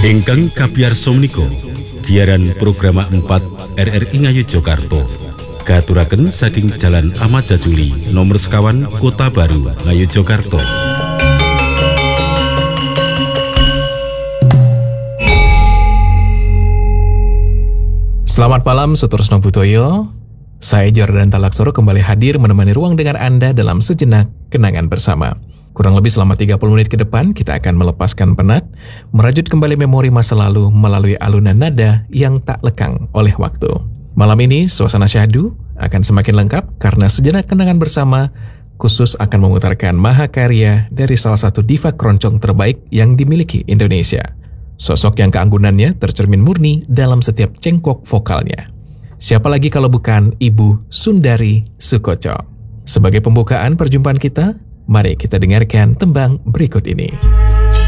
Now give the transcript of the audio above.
Ingkang kapiyarsa menika giaran program 4 RRI Ngayogyakarta katuraken saking Jalan Ahmad Jajuli nomor 1 Kota Baru Ngayogyakarta. Selamat malam Sutresno Butoyo. Saya Jordan Talaksoro kembali hadir menemani ruang dengar Anda dalam sejenak kenangan bersama. Kurang lebih selama 30 menit ke depan, kita akan melepaskan penat, merajut kembali memori masa lalu melalui alunan nada yang tak lekang oleh waktu. Malam ini, suasana syahdu akan semakin lengkap karena sejenak kenangan bersama khusus akan memutarkan mahakarya dari salah satu diva keroncong terbaik yang dimiliki Indonesia. Sosok yang keanggunannya tercermin murni dalam setiap cengkok vokalnya. Siapa lagi kalau bukan Ibu Sundari Soekotjo. Sebagai pembukaan perjumpaan kita, mari kita dengarkan tembang berikut ini.